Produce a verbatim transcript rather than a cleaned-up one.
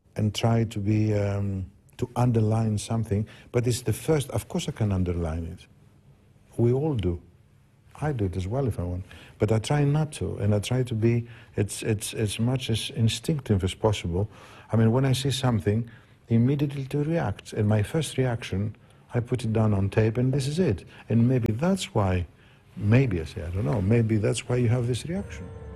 and try to be, um, to underline something, but it's the first, of course I can underline it. We all do. I do it as well if I want, but I try not to, and I try to be, it's, it's as much as instinctive as possible. I mean, when I see something, immediately to react, and my first reaction, I put it down on tape, and this is it. And maybe that's why, maybe I say, I don't know, maybe that's why you have this reaction.